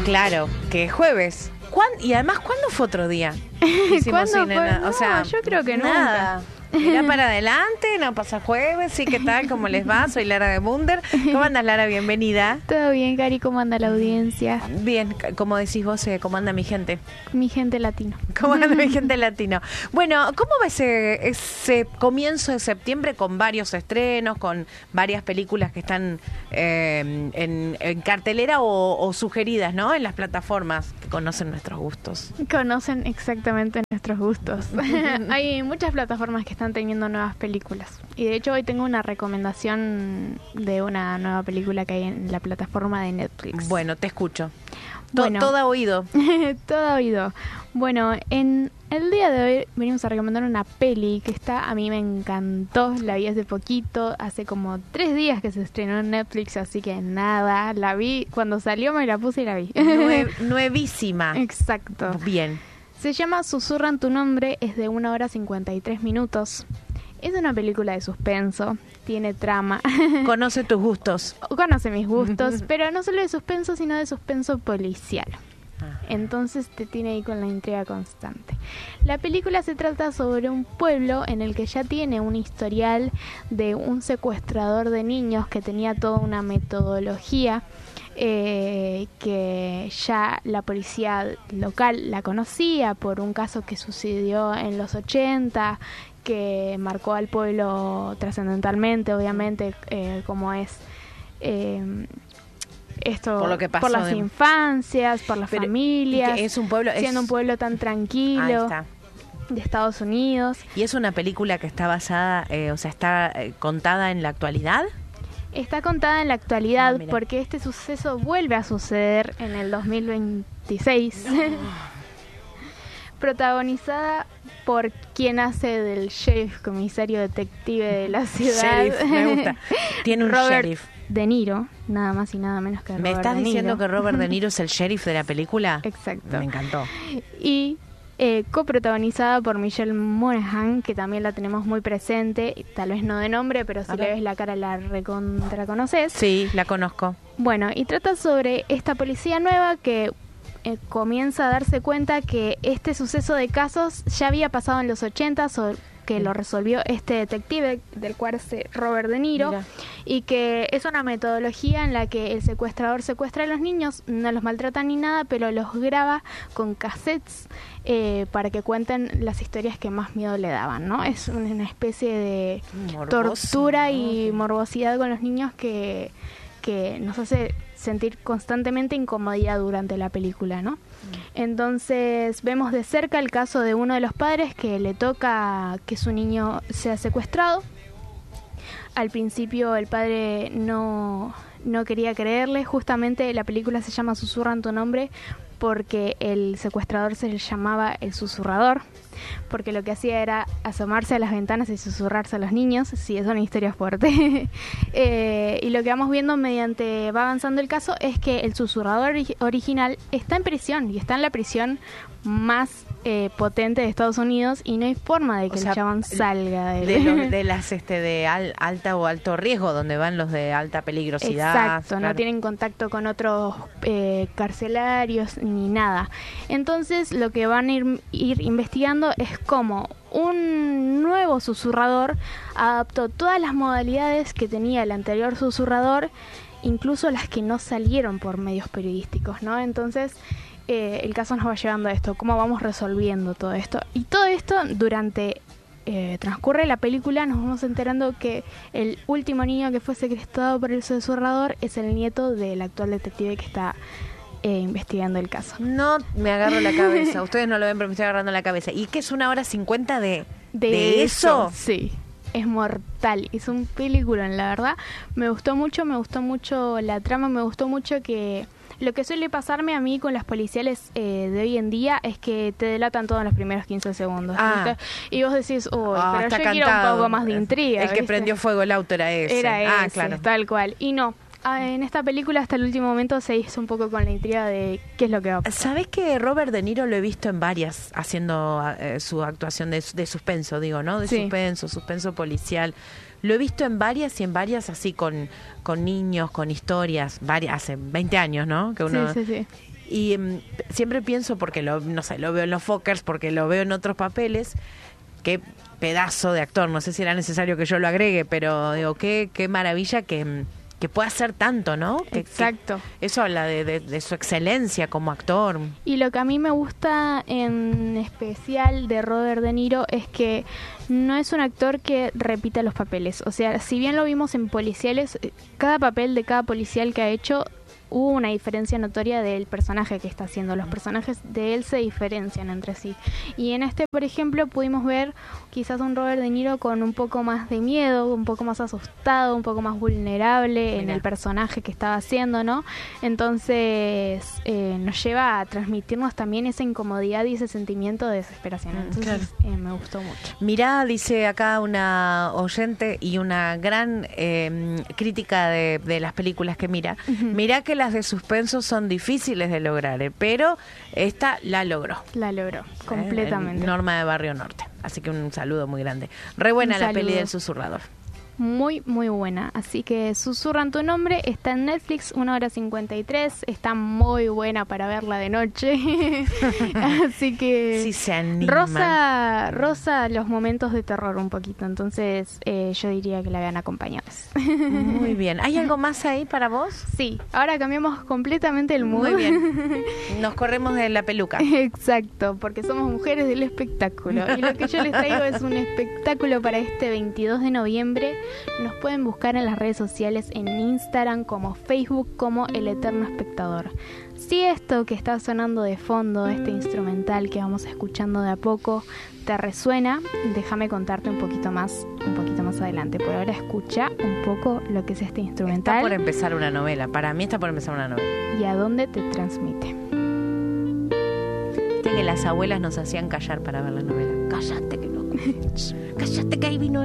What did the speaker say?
Claro, que es jueves. Y además, ¿cuándo fue otro día? ¿Cuándo fue? O sea, yo creo que nada. Mirá para adelante, no pasa jueves, sí, ¿qué tal? ¿Cómo les va? Soy Lara de Munder. ¿Cómo andas, Lara? Bienvenida. Todo bien, Cari, ¿cómo anda la audiencia? Bien, como decís vos, ¿cómo anda mi gente? Mi gente latino. ¿Cómo anda mi gente latino? Bueno, ¿cómo va ese comienzo de septiembre con varios estrenos, con varias películas que están en cartelera o sugeridas, ¿no? En las plataformas que conocen nuestros gustos. Conocen exactamente nuestros gustos. Hay muchas plataformas que están teniendo nuevas películas. Y de hecho hoy tengo una recomendación de una nueva película que hay en la plataforma de Netflix. Bueno, te escucho. Bueno, Todo oído. Todo oído. Bueno, en el día de hoy venimos a recomendar una peli que a mí me encantó, la vi hace poquito, hace como 3 días que se estrenó en Netflix, así que nada, la vi, cuando salió me la puse y la vi. Nuevísima. Exacto. Bien. Se llama Susurran tu nombre, es de 1 hora 53 minutos. Es una película de suspenso, tiene trama. Conoce tus gustos. Conoce mis gustos, pero no solo de suspenso, sino de suspenso policial. Entonces te tiene ahí con la intriga constante. La película se trata sobre un pueblo en el que ya tiene un historial de un secuestrador de niños que tenía toda una metodología que ya la policía local la conocía por un caso que sucedió en los 80, que marcó al pueblo trascendentalmente, obviamente, como es esto por lo que pasó, por las infancias, por las familias, es un pueblo, siendo un pueblo tan tranquilo de Estados Unidos. ¿Y es una película que está basada, está contada en la actualidad? Está contada en la actualidad porque este suceso vuelve a suceder en el 2026. Protagonizada por quien hace del sheriff, comisario detective de la ciudad. Sheriff, me gusta. Tiene un Robert sheriff. De Niro, nada más y nada menos que Robert ¿Me estás De Niro. diciendo que Robert De Niro es el sheriff de la película? Exacto. Me encantó. Y coprotagonizada por Michelle Monaghan, que también la tenemos muy presente, tal vez no de nombre, pero si le ves la cara la recontra conoces. Sí, la conozco. Bueno, y trata sobre esta policía nueva que comienza a darse cuenta que este suceso de casos ya había pasado en los 80s, que lo resolvió este detective del cual es Robert De Niro. Mira. Y que es una metodología en la que el secuestrador secuestra a los niños, no los maltrata ni nada, pero los graba con cassettes para que cuenten las historias que más miedo le daban, ¿no? Es una especie de tortura y morbosidad con los niños que nos hace sentir constantemente incomodidad durante la película, ¿no? Entonces vemos de cerca el caso de uno de los padres que le toca que su niño sea secuestrado. Al principio el padre no quería creerle. Justamente la película se llama Susurran tu nombre porque el secuestrador se le llamaba el susurrador, porque lo que hacía era asomarse a las ventanas y susurrarse a los niños. Sí, es una historia fuerte. Y lo que vamos viendo mediante va avanzando el caso es que el susurrador original está en prisión, y está en la prisión más potente de Estados Unidos, y no hay forma de que el chabón salga de las de alta o alto riesgo, donde van los de alta peligrosidad. Exacto, claro. No tienen contacto con otros carcelarios ni nada. Entonces lo que van a ir investigando es cómo un nuevo susurrador adaptó todas las modalidades que tenía el anterior susurrador, incluso las que no salieron por medios periodísticos, ¿no? Entonces el caso nos va llevando a esto, cómo vamos resolviendo todo esto. Y todo esto durante transcurre la película, nos vamos enterando que el último niño que fue secuestrado por el susurrador es el nieto del actual detective que está investigando el caso. No me agarro la cabeza. Ustedes no lo ven, pero me estoy agarrando la cabeza. ¿Y qué es 1 hora 50 de eso? Sí. Es mortal, es un peliculón, la verdad. Me gustó mucho la trama, me gustó mucho que lo que suele pasarme a mí con las policiales de hoy en día es que te delatan todo en los primeros 15 segundos. Y vos decís, pero yo quiero un poco más de intriga. El que prendió fuego el auto era ese. Era ese, claro. Tal cual. Y no, en esta película hasta el último momento se hizo un poco con la intriga de qué es lo que va a pasar. ¿Sabés que Robert De Niro lo he visto en varias haciendo su actuación de suspenso, digo, ¿no? De suspenso policial. Lo he visto en varias así con niños, con historias, varias, hace 20 años, ¿no? Que uno... Sí. Y siempre pienso, porque no sé, lo veo en los Fockers, porque lo veo en otros papeles, qué pedazo de actor, no sé si era necesario que yo lo agregue, pero digo, qué maravilla que pueda hacer tanto, ¿no? Exacto. Eso habla de su excelencia como actor. Y lo que a mí me gusta en especial de Robert De Niro es que no es un actor que repita los papeles. O sea, si bien lo vimos en policiales, cada papel de cada policial que ha hecho hubo una diferencia notoria del personaje que está haciendo. Los personajes de él se diferencian entre sí. Y en este, por ejemplo, pudimos ver quizás un Robert De Niro con un poco más de miedo, un poco más asustado, un poco más vulnerable en el personaje que estaba haciendo, ¿no? Entonces nos lleva a transmitirnos también esa incomodidad y ese sentimiento de desesperación. Entonces me gustó mucho. Mirá, dice acá una oyente y una gran crítica de las películas que mira. Mirá que las de suspenso son difíciles de lograr, pero esta la logró. La logró, completamente. Norma de Barrio Norte. Así que un saludo muy grande. Re buena la peli del susurrador. Muy, muy buena. Así que Susurran tu nombre, está en Netflix, 1:53. Está muy buena para verla de noche. Así que sí, se anima. Rosa los momentos de terror un poquito. Entonces yo diría que la vean acompañados. Muy bien. ¿Hay algo más ahí para vos? Sí, ahora cambiamos completamente el mood. Muy bien. Nos corremos de la peluca. Exacto, porque somos mujeres del espectáculo. Y lo que yo les traigo es un espectáculo para este 22 de noviembre. Nos pueden buscar en las redes sociales, en Instagram como Facebook, como El Eterno Espectador. Si esto que está sonando de fondo, este instrumental que vamos escuchando de a poco, te resuena, déjame contarte un poquito más adelante. Por ahora escucha un poco lo que es este instrumental. Está por empezar una novela, para mí está por empezar una novela. ¿Y a dónde te transmite? Viste que las abuelas nos hacían callar para ver la novela. Cállate que no. Cállate que ahí vino